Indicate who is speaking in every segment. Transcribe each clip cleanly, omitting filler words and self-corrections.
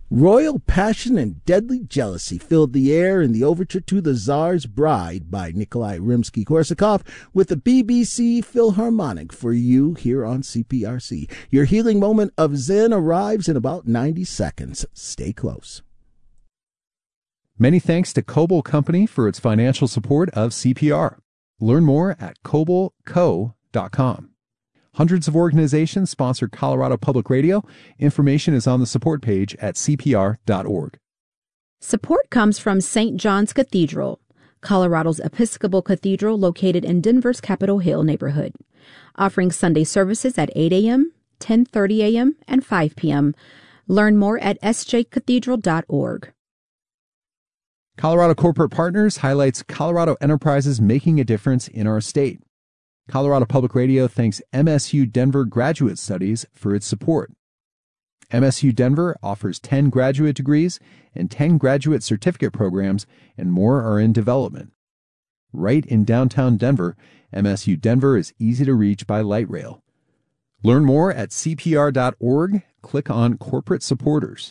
Speaker 1: Royal passion and deadly jealousy filled the air in the overture to The Tsar's Bride by Nikolai Rimsky-Korsakov with the BBC Philharmonic for you here on CPRC. Your healing moment of Zen arrives in about 90 seconds. Stay close.
Speaker 2: Many thanks to Coble Company for its financial support of CPR. Learn more at cobleco.com. Hundreds of organizations sponsor Colorado Public Radio. Information is on the support page at cpr.org.
Speaker 3: Support comes from St. John's Cathedral, Colorado's Episcopal Cathedral located in Denver's Capitol Hill neighborhood, offering Sunday services at 8 a.m., 10:30 a.m., and 5 p.m. Learn more at sjcathedral.org.
Speaker 2: Colorado Corporate Partners highlights Colorado enterprises making a difference in our state. Colorado Public Radio thanks MSU Denver Graduate Studies for its support. MSU Denver offers 10 graduate degrees and 10 graduate certificate programs, and more are in development. Right in downtown Denver, MSU Denver is easy to reach by light rail. Learn more at cpr.org. Click on Corporate Supporters.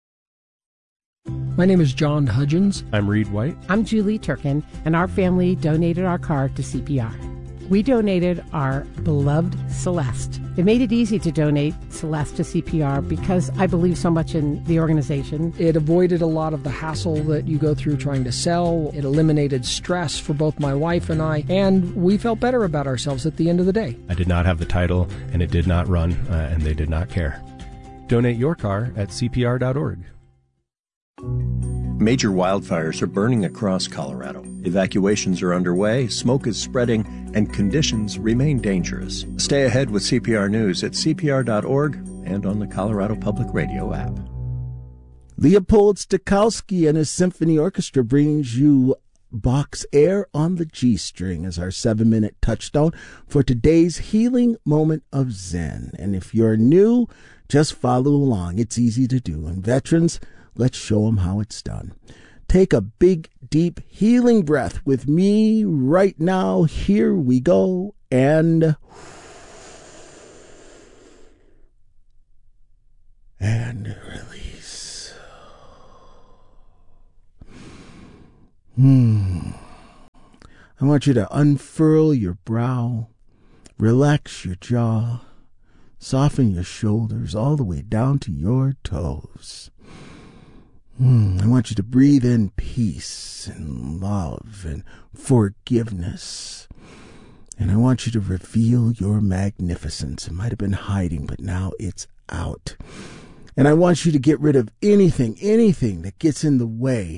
Speaker 4: My name is John Hudgens.
Speaker 5: I'm Reed White.
Speaker 6: I'm Julie Turkin, and our family donated our car to CPR. We donated our beloved Celeste. It made it easy to donate Celeste to CPR because I believe so much in the organization.
Speaker 4: It avoided a lot of the hassle that you go through trying to sell. It eliminated stress for both my wife and I, and we felt better about ourselves at the end of the day.
Speaker 5: I did not have the title, and it did not run, and they did not care. Donate your car at cpr.org.
Speaker 7: Major wildfires are burning across Colorado. Evacuations are underway, smoke is spreading, and conditions remain dangerous. Stay ahead with CPR News at cpr.org and on the Colorado Public Radio app.
Speaker 1: Leopold Stokowski and his symphony orchestra brings you Bach's Air on the G string as our 7-minute touchstone for today's healing moment of Zen. And if you're new, just follow along. It's easy to do. And veterans, let's show them how it's done. Take a big, deep, healing breath with me right now. Here we go. And release. I want you to unfurl your brow, relax your jaw, soften your shoulders all the way down to your toes. I want you to breathe in peace and love and forgiveness. And I want you to reveal your magnificence. It might have been hiding, but now it's out. And I want you to get rid of anything that gets in the way